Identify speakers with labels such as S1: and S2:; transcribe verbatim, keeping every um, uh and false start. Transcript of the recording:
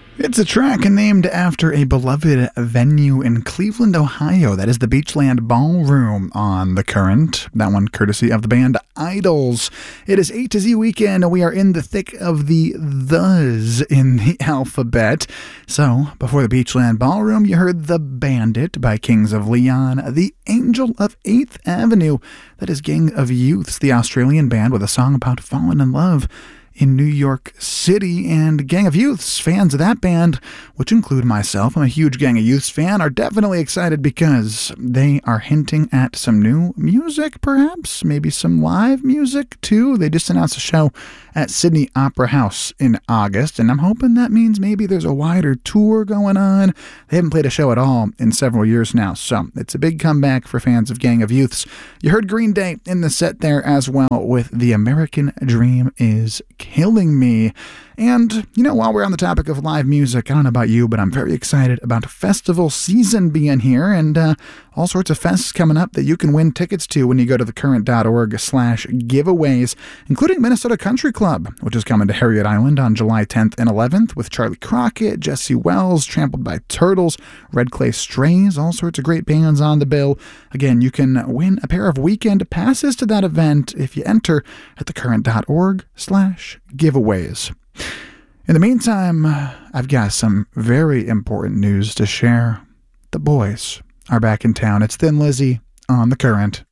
S1: It's a track named after a beloved venue in Cleveland, Ohio. That is the Beachland Ballroom on The Current. That one courtesy of the band Idols. It is A to Z weekend, and we are in the thick of the thes in the alphabet. So, before the Beachland Ballroom, you heard The Bandit by Kings of Leon, The Angel of eighth Avenue. That is Gang of Youths, the Australian band with a song about falling in love in New York City. And Gang of Youths, fans of that band, which include myself, I'm a huge Gang of Youths fan, are definitely excited because they are hinting at some new music, perhaps, maybe some live music too. They just announced a show at Sydney Opera House in August, and I'm hoping that means maybe there's a wider tour going on. They haven't played a show at all in several years now, so it's a big comeback for fans of Gang of Youths. You heard Green Day in the set there as well with The American Dream Is Killing Me. And, you know, while we're on the topic of live music, I don't know about you, but I'm very excited about festival season being here, and uh, all sorts of fests coming up that you can win tickets to when you go to thecurrent.org slash giveaways, including Minnesota Country Club, which is coming to Harriet Island on July tenth and eleventh with Charlie Crockett, Jesse Wells, Trampled by Turtles, Red Clay Strays, all sorts of great bands on the bill. Again, you can win a pair of weekend passes to that event if you enter at thecurrent.org slash giveaways. In the meantime, I've got some very important news to share. The boys are back in town. It's Thin Lizzy on The Current.